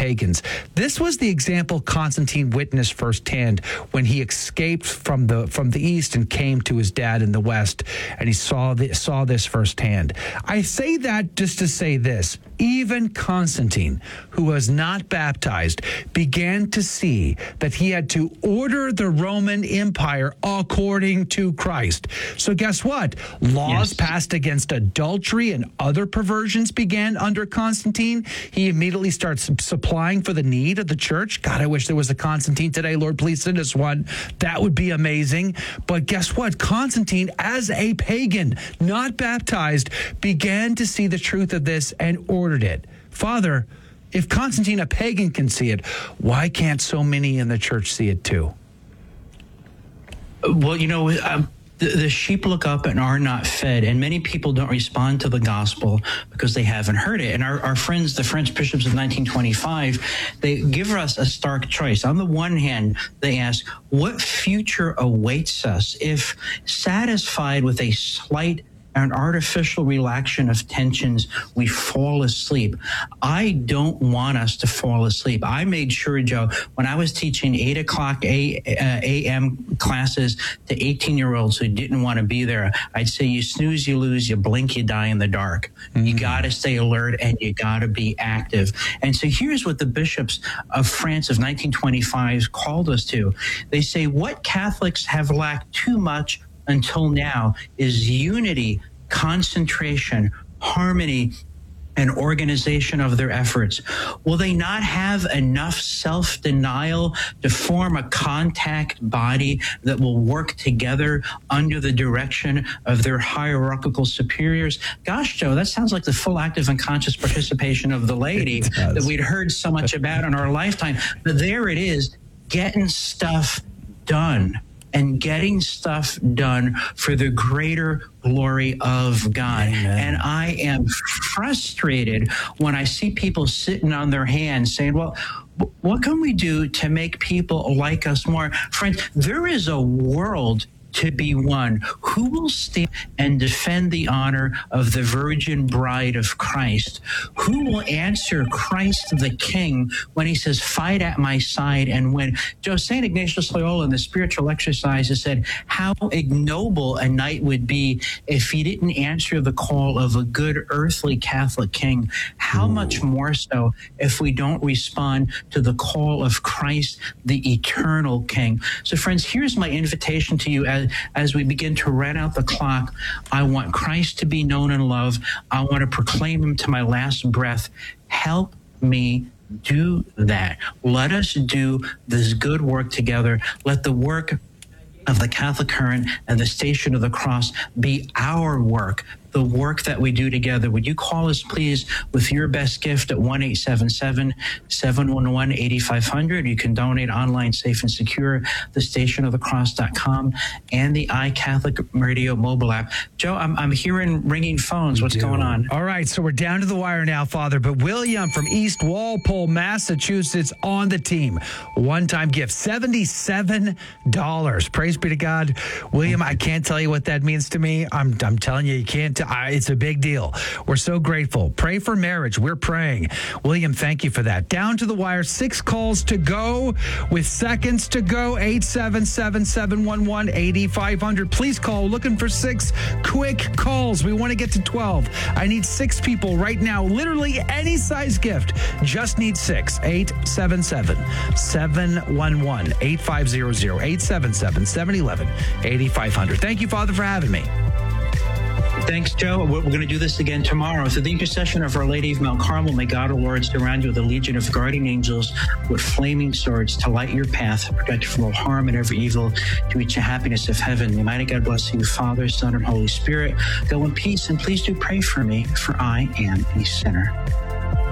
pagans. This was the example Constantine witnessed firsthand when he escaped from the east and came to his dad in the west, and he saw this firsthand. I say that just to say this. Even Constantine, who was not baptized, began to see that he had to order the Roman Empire according to Christ. So guess what? Laws passed against adultery and other perversions began under Constantine. He immediately starts supplying for the need of the church. God, I wish there was a Constantine today. Lord, please send us one. That would be amazing. But guess what? Constantine, as a pagan, not baptized, began to see the truth of this and ordered it. Father, if Constantine, a pagan, can see it, why can't so many in the church see it too? Well, the sheep look up and are not fed, and many people don't respond to the gospel because they haven't heard it. And our friends, the French bishops of 1925, they give us a stark choice. On the one hand, they ask, what future awaits us if, satisfied with a slight an artificial relaxation of tensions, we fall asleep? I don't want us to fall asleep. I made sure, Joe, when I was teaching 8 o'clock a.m. classes to 18-year-olds who didn't want to be there, I'd say, you snooze, you lose, you blink, you die in the dark. Mm-hmm. You got to stay alert and you got to be active. And so here's what the bishops of France of 1925 called us to. They say, what Catholics have lacked too much until now is unity, concentration, harmony, and organization of their efforts. Will they not have enough self-denial to form a contact body that will work together under the direction of their hierarchical superiors? Gosh, Joe, that sounds like the full active and conscious participation of the laity that we'd heard so much about in our lifetime. But there it is, getting stuff done. And getting stuff done for the greater glory of God. Amen. And I am frustrated when I see people sitting on their hands saying, well, what can we do to make people like us more? Friends, there is a world to be won. Who will stand and defend the honor of the virgin bride of Christ? Who will answer Christ the King when he says, fight at my side and win? Joe, St. Ignatius Loyola in the Spiritual Exercises said, how ignoble a night would be if he didn't answer the call of a good earthly Catholic king. How much more so if we don't respond to the call of Christ, the eternal King? So friends, here's my invitation to you as we begin to run out the clock. I want Christ to be known and loved. I want to proclaim him to my last breath. Help me do that. Let us do this good work together. Let the work of the Catholic Current and the Station of the Cross be our work, the work that we do together. Would you call us, please, with your best gift at 1-877-711-8500. You can donate online, safe and secure, thestationofthecross.com, and the iCatholic Radio mobile app. Joe, I'm hearing ringing phones. What's going on? All right, so we're down to the wire now, Father, but William from East Walpole, Massachusetts, on the team. One-time gift, $77. Praise be to God. William, I can't tell you what that means to me. I'm telling you, you can't. It's a big deal. We're so grateful. Pray for marriage. We're praying. William, thank you for that. Down to the wire, 6 calls to go with seconds to go. 877-711-8500. Please call. Looking for 6 quick calls. We want to get to 12. I need 6 people right now. Literally any size gift. Just need 6. 877-711-8500. 877-711-8500. Thank you, Father, for having me. Thanks, Joe. We're going to do this again tomorrow. Through the intercession of Our Lady of Mount Carmel, may God, our Lord, surround you with a legion of guardian angels with flaming swords to light your path, protect you from all harm and every evil, to reach the happiness of heaven. May mighty God bless you, Father, Son, and Holy Spirit. Go in peace, and please do pray for me, for I am a sinner.